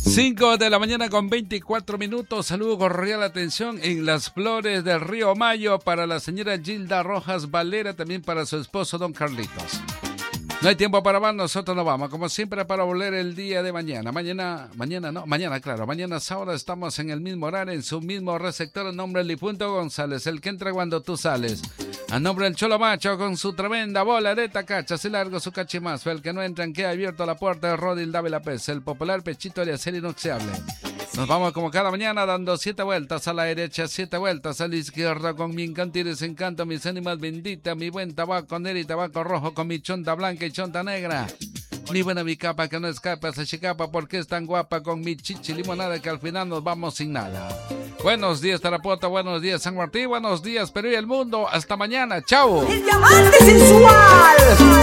5 de la mañana con 24 minutos. Saludo cordial, atención en Las Flores del Río Mayo para la señora Gilda Rojas Valera, también para su esposo don Carlitos. No hay tiempo para más, nosotros nos vamos, como siempre, para volver el día de mañana. Mañana sábado estamos en el mismo horario, en su mismo receptor. En nombre de Lipunto González, el que entra cuando tú sales. A nombre del Cholo Macho, con su tremenda bola de tacacha, así largo su cachimazo. El que no entra, queda abierto la puerta de Rodil Dávila Pez, el popular pechito de acero inoxidable. Nos vamos como cada mañana dando 7 vueltas a la derecha, 7 vueltas a la izquierda con mi encantires encanto, mis ánimas benditas, mi buen tabaco negro y tabaco rojo con mi chonta blanca y chonta negra. Mi buena mi capa que no escapa esa chicapa porque es tan guapa con mi chichi limonada que al final nos vamos sin nada. Buenos días Tarapoto, buenos días San Martín, buenos días Perú y el mundo. Hasta mañana, chao. El diamante sensual.